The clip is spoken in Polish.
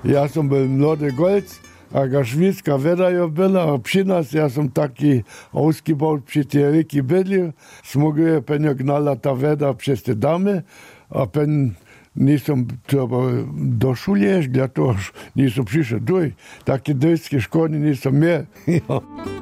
Ja som byl mlody golc, a švídska veda je byla, a při nás ja som taky ausgebaut při tie rieky bydlil. Smoguje penja gnala ta veda přes te damy, a pen nisam treba do šulje, dla toho nisam prišel duj. Také dojske škody nisam imel.